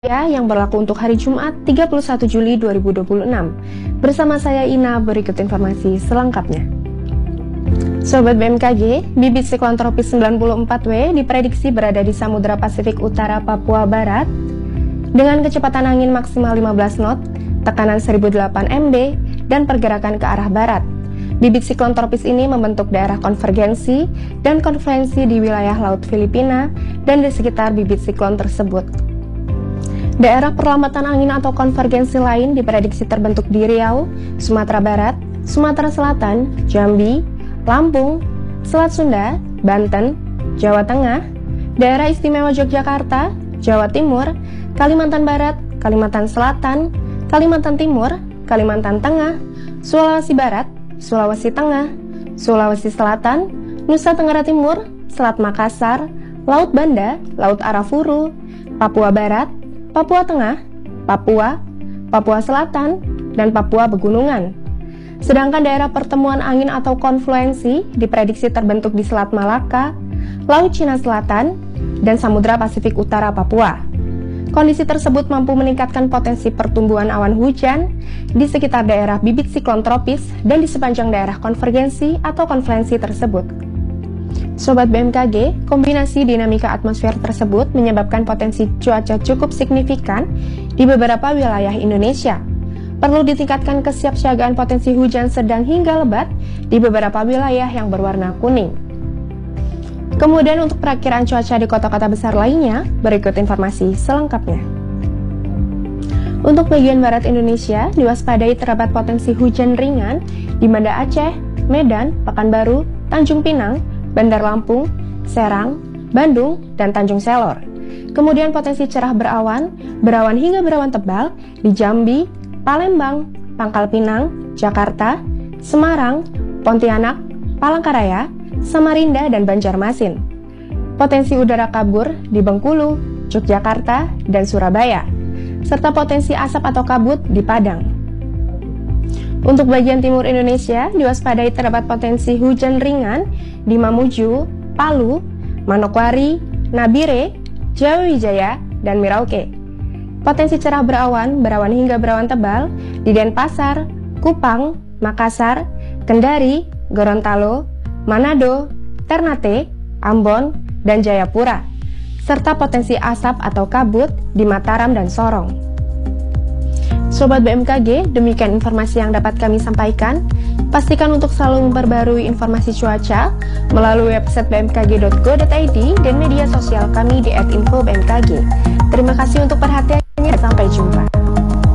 Yang berlaku untuk hari Jumat 31 Juli 2026. Bersama saya Ina, berikut informasi selengkapnya. Sobat BMKG, bibit siklon tropis 94W diprediksi berada di Samudra Pasifik Utara Papua Barat dengan kecepatan angin maksimal 15 knot, tekanan 1008 MB, dan pergerakan ke arah barat. Bibit siklon tropis ini membentuk daerah konvergensi dan konfluensi di wilayah Laut Filipina dan di sekitar bibit siklon tersebut. Daerah perlambatan angin atau konvergensi lain diprediksi terbentuk di Riau, Sumatera Barat, Sumatera Selatan, Jambi, Lampung, Selat Sunda, Banten, Jawa Tengah, Daerah Istimewa Yogyakarta, Jawa Timur, Kalimantan Barat, Kalimantan Selatan, Kalimantan Timur, Kalimantan Tengah, Sulawesi Barat, Sulawesi Tengah, Sulawesi Selatan, Nusa Tenggara Timur, Selat Makassar, Laut Banda, Laut Arafuru, Papua Barat, Papua Tengah, Papua, Papua Selatan, dan Papua Pegunungan. Sedangkan daerah pertemuan angin atau konfluensi diprediksi terbentuk di Selat Malaka, Laut Cina Selatan, dan Samudra Pasifik Utara Papua. Kondisi tersebut mampu meningkatkan potensi pertumbuhan awan hujan di sekitar daerah bibit siklon tropis dan di sepanjang daerah konvergensi atau konfluensi tersebut. Sobat BMKG, kombinasi dinamika atmosfer tersebut menyebabkan potensi cuaca cukup signifikan di beberapa wilayah Indonesia. Perlu ditingkatkan kesiapsiagaan potensi hujan sedang hingga lebat di beberapa wilayah yang berwarna kuning. Kemudian untuk perakiraan cuaca di kota-kota besar lainnya, berikut informasi selengkapnya. Untuk bagian barat Indonesia, diwaspadai terdapat potensi hujan ringan di Banda Aceh, Medan, Pekanbaru, Tanjung Pinang, Bandar Lampung, Serang, Bandung, dan Tanjung Selor. Kemudian potensi cerah berawan hingga berawan tebal di Jambi, Palembang, Pangkal Pinang, Jakarta, Semarang, Pontianak, Palangkaraya, Samarinda, dan Banjarmasin. Potensi udara kabur di Bengkulu, Yogyakarta, dan Surabaya, serta potensi asap atau kabut di Padang. Untuk bagian timur Indonesia, diwaspadai terdapat potensi hujan ringan di Mamuju, Palu, Manokwari, Nabire, Jayawijaya, dan Merauke. Potensi cerah berawan hingga berawan tebal di Denpasar, Kupang, Makassar, Kendari, Gorontalo, Manado, Ternate, Ambon, dan Jayapura, serta potensi asap atau kabut di Mataram dan Sorong. Sobat BMKG, demikian informasi yang dapat kami sampaikan. Pastikan untuk selalu memperbarui informasi cuaca melalui website bmkg.go.id dan media sosial kami di @infobmkg. Terima kasih untuk perhatiannya.